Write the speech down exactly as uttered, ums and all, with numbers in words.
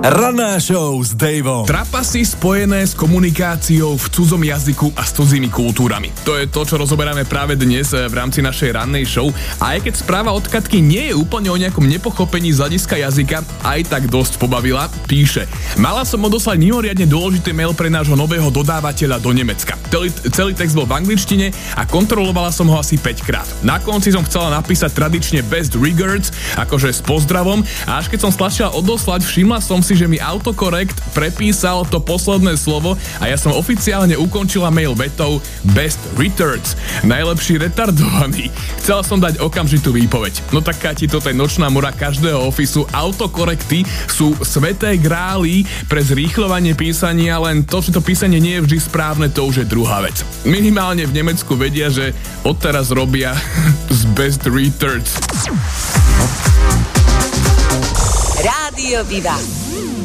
Ranná show s Daveom. Trapasy spojené s komunikáciou v cudzom jazyku a s cudzými kultúrami. To je to, čo rozoberáme práve dnes v rámci našej rannej show. A aj keď správa od Katky nie je úplne o nejakom nepochopení z hľadiska jazyka, aj tak dosť pobavila, píše: Mala som odoslať mimoriadne dôležitý mail pre nášho nového dodávateľa do Nemecka. Celý, celý text bol v angličtine a kontrolovala som ho asi päť krát. Na konci som chcela napísať tradične best regards, akože s pozdravom, a až keď som stlačila odoslať, všimla som si, že mi autokorekt prepísal to posledné slovo a ja som oficiálne ukončila mail vetou best retards, najlepší retardovaný. Chcela som dať okamžitú výpoveď. No tak, Kati, toto je nočná mora každého ofisu. Autokorekty sú sveté grály pre zrýchľovanie písania, len to, že to písanie nie je vždy správne, to už je druhá vec. Minimálne v Nemecku vedia, že odteraz robia z best retards. Rádio Viva.